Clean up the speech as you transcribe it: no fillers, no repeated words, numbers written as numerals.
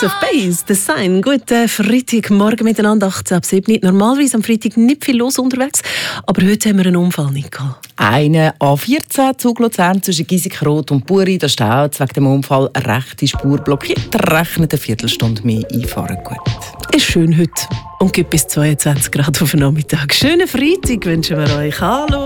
Ace of Base, The Sign. Guten Freitagmorgen miteinander, 18 ab 7. Normalerweise am Freitag nicht viel los unterwegs, aber heute haben wir einen Unfall, Nicole. Eine A14 Zug Luzern zwischen Giesigrod und Buri. Da steht wegen dem Unfall eine rechte Spur blockiert. Rechnet eine Viertelstunde mehr einfahren gut. Ist schön heute und gibt bis 22 Grad auf den Nachmittag. Schönen Freitag wünschen wir euch. Hallo.